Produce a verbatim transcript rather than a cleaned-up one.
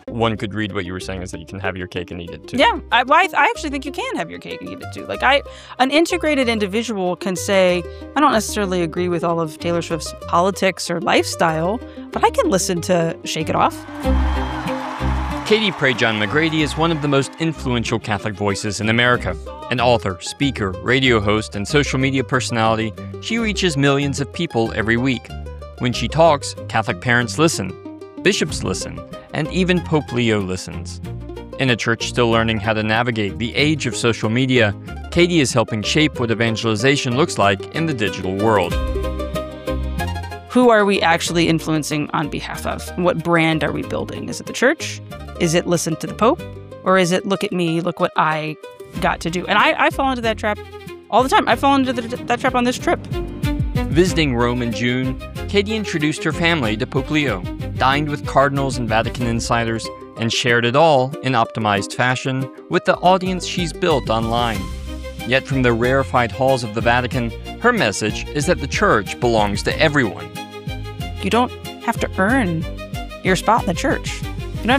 one could read what you were saying as that you can have your cake and eat it too. Yeah, I, well, I, I actually think you can have your cake and eat it too. Like I, an integrated individual can say, I don't necessarily agree with all of Taylor Swift's politics or lifestyle, but I can listen to Shake It Off. Katie Prejean-McGrady is one of the most influential Catholic voices in America. An author, speaker, radio host, and social media personality, she reaches millions of people every week. When she talks, Catholic parents listen, bishops listen, and even Pope Leo listens. In a church still learning how to navigate the age of social media, Katie is helping shape what evangelization looks like in the digital world. Who are we actually influencing on behalf of? What brand are we building? Is it the church? Is it listen to the Pope? Or is it look at me, look what I got to do? And I, I fall into that trap all the time. I fall into the, that trap on this trip. Visiting Rome in June, Katie introduced her family to Pope Leo, dined with cardinals and Vatican insiders, and shared it all in optimized fashion with the audience she's built online. Yet from the rarefied halls of the Vatican, her message is that the church belongs to everyone. You don't have to earn your spot in the church.